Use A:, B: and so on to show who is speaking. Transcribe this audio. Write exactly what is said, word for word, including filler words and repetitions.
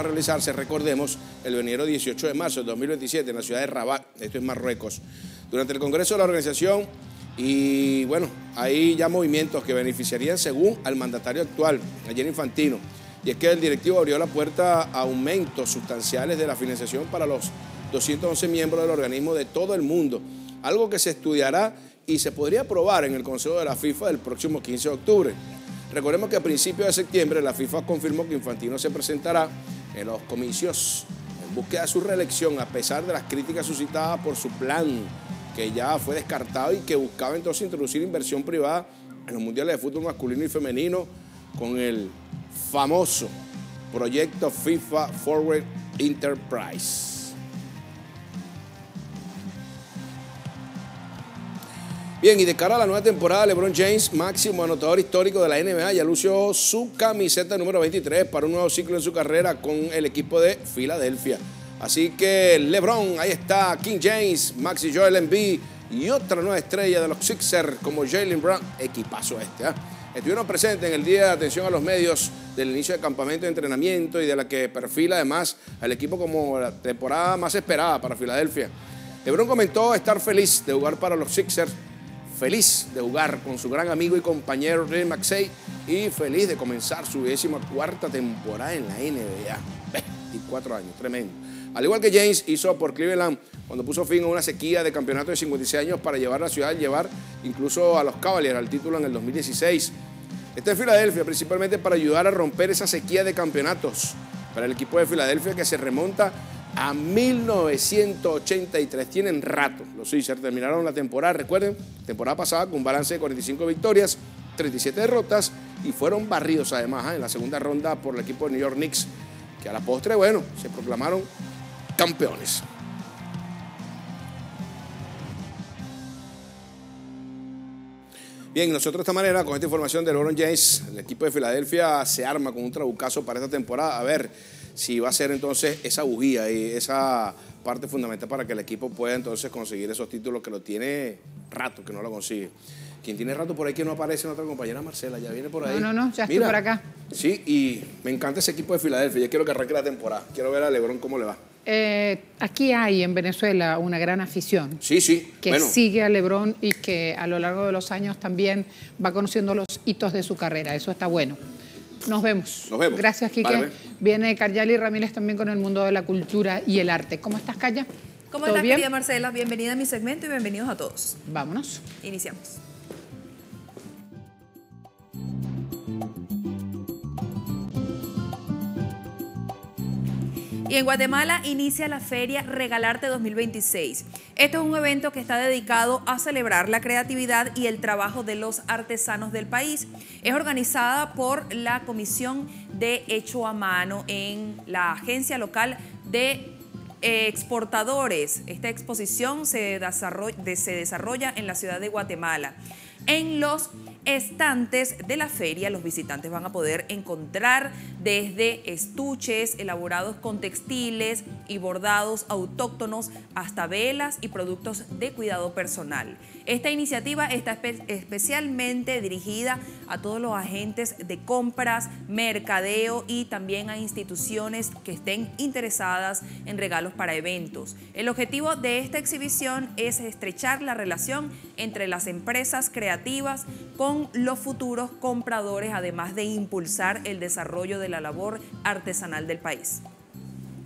A: a realizarse, recordemos, el venidero dieciocho de marzo de dos mil veintisiete en la ciudad de Rabat, esto es Marruecos. Durante el Congreso de la organización, y bueno, hay ya movimientos que beneficiarían según al mandatario actual, Gianni Infantino, y es que el directivo abrió la puerta a aumentos sustanciales de la financiación para los doscientos once miembros del organismo de todo el mundo, algo que se estudiará y se podría aprobar en el Consejo de la FIFA del próximo quince de octubre. Recordemos que a principios de septiembre la FIFA confirmó que Infantino se presentará en los comicios en búsqueda de su reelección, a pesar de las críticas suscitadas por su plan, que ya fue descartado y que buscaba entonces introducir inversión privada en los mundiales de fútbol masculino y femenino con el famoso proyecto FIFA Forward Enterprise. Bien, y de cara a la nueva temporada, LeBron James, máximo anotador histórico de la N B A, ya lució su camiseta número veintitrés para un nuevo ciclo en su carrera con el equipo de Filadelfia. Así que LeBron, ahí está, King James, Maxi Joel Embiid y otra nueva estrella de los Sixers como Jaylen Brown. Equipazo este, ¿eh? Estuvieron presentes en el día de atención a los medios del inicio del campamento de entrenamiento y de la que perfila además al equipo como la temporada más esperada para Filadelfia. LeBron comentó estar feliz de jugar para los Sixers, feliz de jugar con su gran amigo y compañero Ray Maxey y feliz de comenzar su décima cuarta temporada en la N B A. veinticuatro años, tremendo. Al igual que James hizo por Cleveland cuando puso fin a una sequía de campeonato de cincuenta y seis años para llevar a la ciudad, llevar incluso a los Cavaliers al título en el dos mil dieciséis. Está en Filadelfia principalmente para ayudar a romper esa sequía de campeonatos para el equipo de Filadelfia que se remonta a mil novecientos ochenta y tres. Tienen rato. Los Sixers terminaron la temporada, recuerden, temporada pasada con un balance de cuarenta y cinco victorias, treinta y siete derrotas y fueron barridos además ¿eh? en la segunda ronda por el equipo de New York Knicks, que a la postre, bueno, se proclamaron campeones. Bien, nosotros de esta manera, con esta información de LeBron James, el equipo de Filadelfia se arma con un trabucazo para esta temporada. A ver si va a ser entonces esa bujía y esa parte fundamental para que el equipo pueda entonces conseguir esos títulos que lo tiene rato, que no lo consigue. Quien tiene rato por ahí que no aparece en otra compañera, Marcela, ya viene por ahí.
B: No, no, no, ya estoy
A: Mira,
B: por acá.
A: Sí, y me encanta ese equipo de Filadelfia. Yo quiero que arranque la temporada. Quiero ver a LeBron cómo le va.
B: Eh, aquí hay en Venezuela una gran afición.
A: Sí, sí.
B: Que
A: bueno.
B: sigue a LeBron y que a lo largo de los años también va conociendo los hitos de su carrera. Eso está bueno. Nos vemos.
A: Nos vemos.
B: Gracias, Quique.
A: Vale.
B: Viene Caryali Ramírez también con el mundo de la cultura y el arte. ¿Cómo estás, Calla?
C: ¿Cómo estás, querida Marcela? Bienvenida a mi segmento y bienvenidos a todos.
B: Vámonos.
C: Iniciamos. Y en Guatemala inicia la Feria Regalarte dos mil veintiséis. Esto es un evento que está dedicado a celebrar la creatividad y el trabajo de los artesanos del país. Es organizada por la Comisión de Hecho a Mano en la Agencia Local de Exportadores. Esta exposición se desarrolla, se desarrolla en la ciudad de Guatemala. En los estantes de la feria, los visitantes van a poder encontrar desde estuches elaborados con textiles y bordados autóctonos hasta velas y productos de cuidado personal. Esta iniciativa está espe- especialmente dirigida a todos los agentes de compras, mercadeo y también a instituciones que estén interesadas en regalos para eventos. El objetivo de esta exhibición es estrechar la relación entre las empresas creativas con los futuros compradores, además de impulsar el desarrollo de la labor artesanal del país.